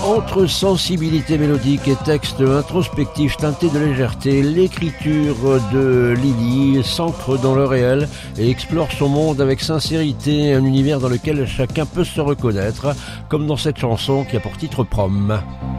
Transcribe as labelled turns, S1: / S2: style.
S1: Entre sensibilité mélodique et texte introspectif teinté de légèreté, l'écriture de Lily s'ancre dans le réel et explore son monde avec sincérité, un univers dans lequel chacun peut se reconnaître, comme dans cette chanson qui a pour titre Prom.